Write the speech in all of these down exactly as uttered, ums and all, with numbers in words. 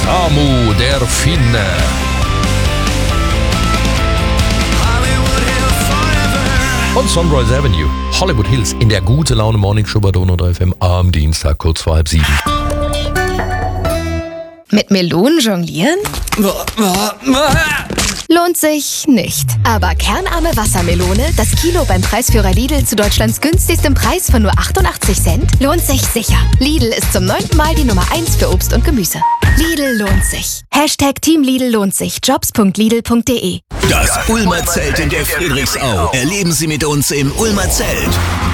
Samu der Finne. Und Sunrise Avenue, Hollywood Hills in der Gute Laune Morning Show bei Donau drei F M am Dienstag kurz vor halb sieben. Mit Melonen jonglieren? Lohnt sich nicht. Aber kernarme Wassermelone, das Kilo beim Preisführer Lidl zu Deutschlands günstigstem Preis von nur achtundachtzig Cent, lohnt sich sicher. Lidl ist zum neunten Mal die Nummer eins für Obst und Gemüse. Lidl lohnt sich. Hashtag Team Lidl lohnt sich. Jobs punkt lidl punkt de. Das Ulmer Zelt in der Friedrichsau. Erleben Sie mit uns im Ulmer Zelt.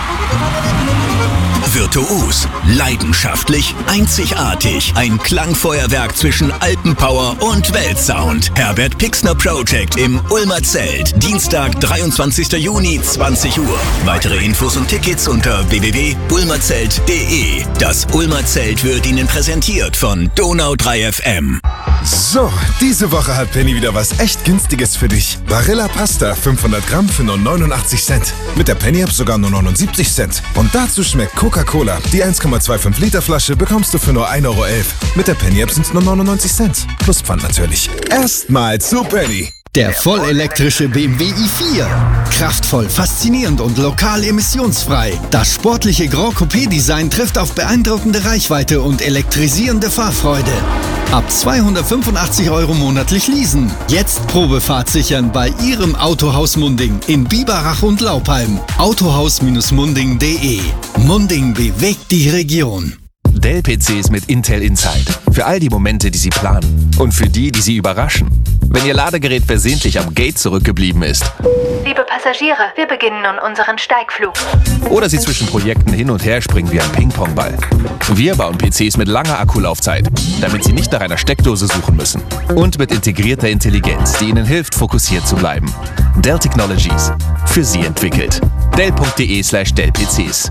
Virtuos, leidenschaftlich, einzigartig. Ein Klangfeuerwerk zwischen Alpenpower und Weltsound. Herbert Pixner Project im Ulmer Zelt. Dienstag, dreiundzwanzigster Juni, zwanzig Uhr. Weitere Infos und Tickets unter w w w punkt ulmerzelt punkt de. Das Ulmer Zelt wird Ihnen präsentiert von Donau drei F M. So, diese Woche hat Penny wieder was echt Günstiges für dich. Barilla Pasta, fünfhundert Gramm für nur neunundachtzig Cent. Mit der Penny-App sogar nur neunundsiebzig Cent. Und dazu schmeckt Coca-Cola. Die eins Komma fünfundzwanzig Liter Flasche bekommst du für nur ein Euro elf. Mit der Penny-App sind es nur neunundneunzig Cent. Plus Pfand natürlich. Erstmal zu Penny. Der vollelektrische B M W i vier. Kraftvoll, faszinierend und lokal emissionsfrei. Das sportliche Grand Coupé-Design trifft auf beeindruckende Reichweite und elektrisierende Fahrfreude. Ab zweihundertfünfundachtzig Euro monatlich leasen. Jetzt Probefahrt sichern bei Ihrem Autohaus Munding in Biberach und Laupheim. autohaus Munding punkt de. Munding bewegt die Region. Dell-P Cs mit Intel Inside. Für all die Momente, die Sie planen. Und für die, die Sie überraschen. Wenn Ihr Ladegerät versehentlich am Gate zurückgeblieben ist. Liebe Passagiere, wir beginnen nun unseren Steigflug. Oder Sie zwischen Projekten hin und her springen wie ein Ping-Pong-Ball. Wir bauen P Cs mit langer Akkulaufzeit, damit Sie nicht nach einer Steckdose suchen müssen. Und mit integrierter Intelligenz, die Ihnen hilft, fokussiert zu bleiben. Dell Technologies. Für Sie entwickelt. dell punkt de slash dell P Cs.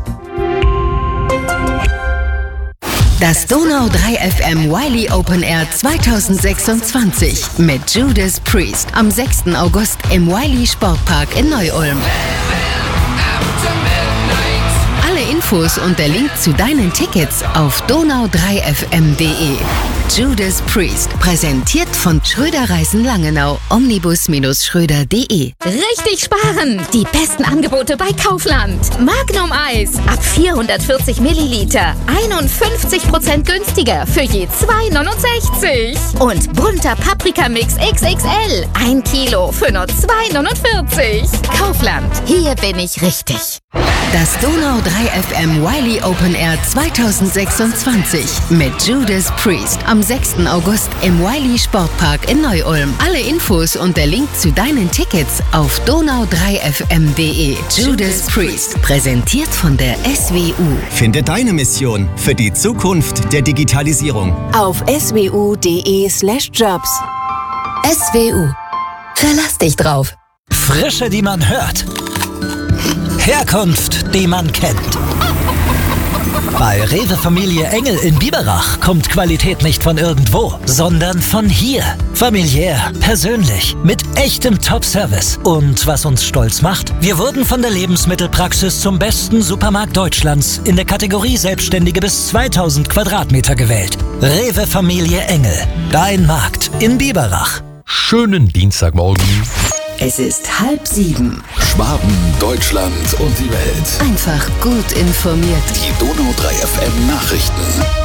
Das Donau drei F M Wiley Open Air zweitausendsechsundzwanzig mit Judas Priest am sechsten August im Wiley Sportpark in Neu-Ulm. Alle Infos und der Link zu deinen Tickets auf donau drei f m punkt de. Judas Priest, präsentiert von Schröder Reisen Langenau, omnibus Schröder punkt de. Richtig sparen! Die besten Angebote bei Kaufland. Magnum Eis ab vierhundertvierzig Milliliter. einundfünfzig Prozent günstiger für je zwei neunundsechzig. Und bunter Paprikamix X X L. Ein Kilo für nur zwei neunundvierzig. Kaufland. Hier bin ich richtig. Das Donau drei F M Wiley Open Air zweitausendsechsundzwanzig mit Judas Priest am sechsten August im Wiley Sportpark in Neu-Ulm. Alle Infos und der Link zu deinen Tickets auf donau drei f m punkt de. Judas Priest, präsentiert von der S W U. Finde deine Mission für die Zukunft der Digitalisierung. Auf s w u punkt de slash jobs. S W U. Verlass dich drauf. Frische, die man hört. Herkunft, die man kennt. Bei Rewe Familie Engel in Biberach kommt Qualität nicht von irgendwo, sondern von hier. Familiär, persönlich, mit echtem Top-Service. Und was uns stolz macht, wir wurden von der Lebensmittelpraxis zum besten Supermarkt Deutschlands in der Kategorie Selbstständige bis zweitausend Quadratmeter gewählt. Rewe Familie Engel, dein Markt in Biberach. Schönen Dienstagmorgen. Es ist halb sieben. Schwaben, Deutschland und die Welt. Einfach gut informiert. Die Donau drei F M Nachrichten.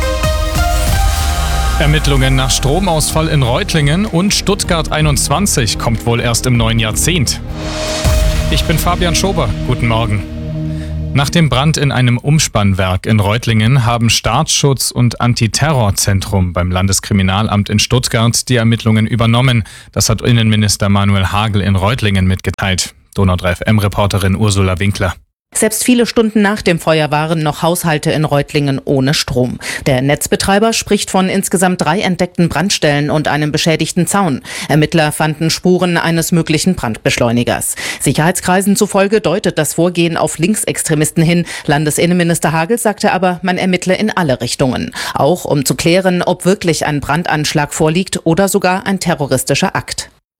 Ermittlungen nach Stromausfall in Reutlingen und Stuttgart einundzwanzig kommt wohl erst im neuen Jahrzehnt. Ich bin Fabian Schober. Guten Morgen. Nach dem Brand in einem Umspannwerk in Reutlingen haben Staatsschutz und Antiterrorzentrum beim Landeskriminalamt in Stuttgart die Ermittlungen übernommen. Das hat Innenminister Manuel Hagel in Reutlingen mitgeteilt. Donau drei F M-Reporterin Ursula Winkler. Selbst viele Stunden nach dem Feuer waren noch Haushalte in Reutlingen ohne Strom. Der Netzbetreiber spricht von insgesamt drei entdeckten Brandstellen und einem beschädigten Zaun. Ermittler fanden Spuren eines möglichen Brandbeschleunigers. Sicherheitskreisen zufolge deutet das Vorgehen auf Linksextremisten hin. Landesinnenminister Hagel sagte aber, man ermittle in alle Richtungen. Auch um zu klären, ob wirklich ein Brandanschlag vorliegt oder sogar ein terroristischer Akt.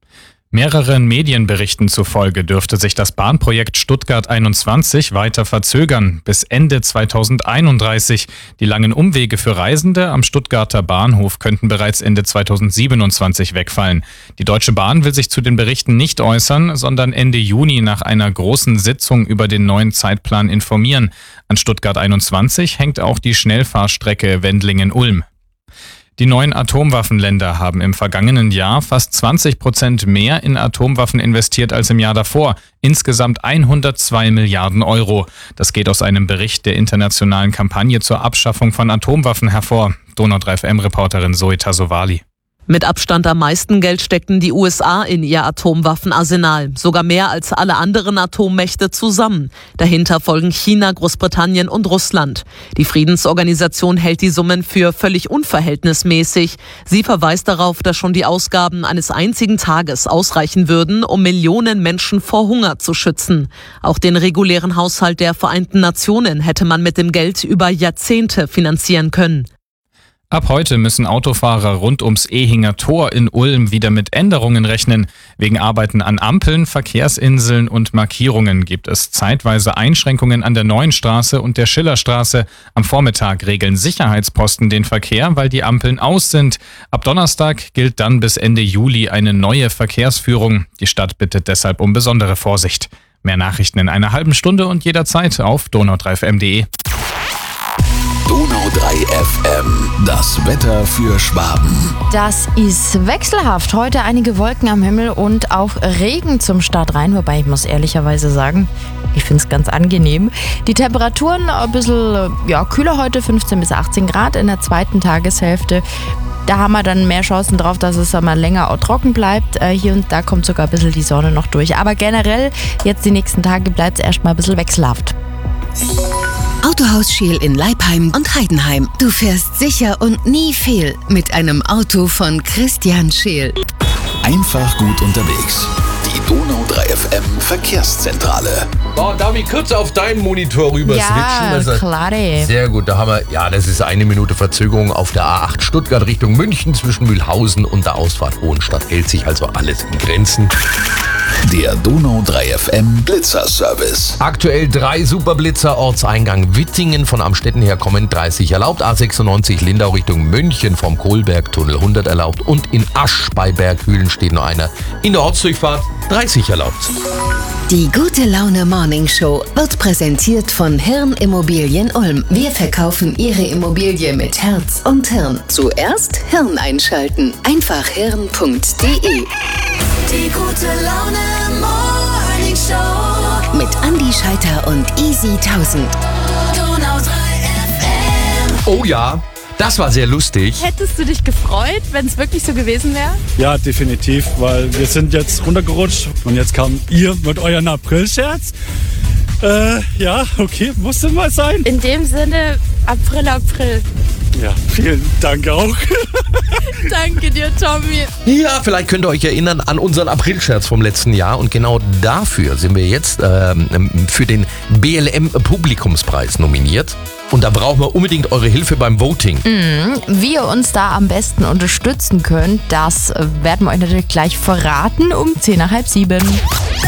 Mehreren Medienberichten zufolge dürfte sich das Bahnprojekt Stuttgart einundzwanzig weiter verzögern, bis Ende zweitausendeinunddreißig. Die langen Umwege für Reisende am Stuttgarter Bahnhof könnten bereits Ende zweitausendsiebenundzwanzig wegfallen. Die Deutsche Bahn will sich zu den Berichten nicht äußern, sondern Ende Juni nach einer großen Sitzung über den neuen Zeitplan informieren. An Stuttgart einundzwanzig hängt auch die Schnellfahrstrecke Wendlingen-Ulm. Die neuen Atomwaffenländer haben im vergangenen Jahr fast zwanzig Prozent mehr in Atomwaffen investiert als im Jahr davor. Insgesamt hundertzwei Milliarden Euro. Das geht aus einem Bericht der internationalen Kampagne zur Abschaffung von Atomwaffen hervor. Donau drei F M-Reporterin Zoe Tassovali. Mit Abstand am meisten Geld steckten die U S A in ihr Atomwaffenarsenal, sogar mehr als alle anderen Atommächte zusammen. Dahinter folgen China, Großbritannien und Russland. Die Friedensorganisation hält die Summen für völlig unverhältnismäßig. Sie verweist darauf, dass schon die Ausgaben eines einzigen Tages ausreichen würden, um Millionen Menschen vor Hunger zu schützen. Auch den regulären Haushalt der Vereinten Nationen hätte man mit dem Geld über Jahrzehnte finanzieren können. Ab heute müssen Autofahrer rund ums Ehinger Tor in Ulm wieder mit Änderungen rechnen. Wegen Arbeiten an Ampeln, Verkehrsinseln und Markierungen gibt es zeitweise Einschränkungen an der Neuen Straße und der Schillerstraße. Am Vormittag regeln Sicherheitsposten den Verkehr, weil die Ampeln aus sind. Ab Donnerstag gilt dann bis Ende Juli eine neue Verkehrsführung. Die Stadt bittet deshalb um besondere Vorsicht. Mehr Nachrichten in einer halben Stunde und jederzeit auf donau drei f m punkt de. Donau drei F M, das Wetter für Schwaben. Das ist wechselhaft. Heute einige Wolken am Himmel und auch Regen zum Start rein. Wobei ich muss ehrlicherweise sagen, ich finde es ganz angenehm. Die Temperaturen ein bisschen ja, kühler heute, fünfzehn bis achtzehn Grad in der zweiten Tageshälfte. Da haben wir dann mehr Chancen drauf, dass es mal länger auch trocken bleibt. Äh, hier und da kommt sogar ein bisschen die Sonne noch durch. Aber generell, jetzt die nächsten Tage bleibt es erstmal ein bisschen wechselhaft. Autohaus Scheel in Leipheim und Heidenheim. Du fährst sicher und nie fehl mit einem Auto von Christian Scheel. Einfach gut unterwegs. Die Donau drei F M Verkehrszentrale. Oh, darf ich kurz auf deinen Monitor rüber ja, switchen? Also, klar. Ey. Sehr gut, da haben wir, ja, das ist eine Minute Verzögerung auf der A acht Stuttgart Richtung München zwischen Mühlhausen und der Ausfahrt Hohenstadt. Hält sich also alles in Grenzen. Der Donau drei F M Blitzerservice. Aktuell drei Superblitzer, Ortseingang Wittingen, von Amstetten her kommend dreißig erlaubt, A sechsundneunzig Lindau Richtung München vom Kohlbergtunnel hundert erlaubt und in Asch bei Berghülen steht noch einer. In der Ortsdurchfahrt dreißig erlaubt. Die gute Laune Morning Show wird präsentiert von Hirn Immobilien Ulm. Wir verkaufen Ihre Immobilie mit Herz und Hirn. Zuerst Hirn einschalten. Einfach hirn punkt de. Die gute Laune Morning Show mit Andi Scheiter und Easy tausend. Donau drei F M. Oh ja, das war sehr lustig. Hättest du dich gefreut, wenn es wirklich so gewesen wäre? Ja, definitiv, weil wir sind jetzt runtergerutscht und jetzt kam ihr mit euren April-Scherz. Äh, ja, okay, musste mal sein. In dem Sinne, April, April. Ja, vielen Dank auch. Danke dir, Tommy. Ja, vielleicht könnt ihr euch erinnern an unseren Aprilscherz vom letzten Jahr und genau dafür sind wir jetzt ähm, für den B L M-Publikumspreis nominiert. Und da brauchen wir unbedingt eure Hilfe beim Voting. Mhm. Wie ihr uns da am besten unterstützen könnt, das werden wir euch natürlich gleich verraten um zehn nach halb sieben.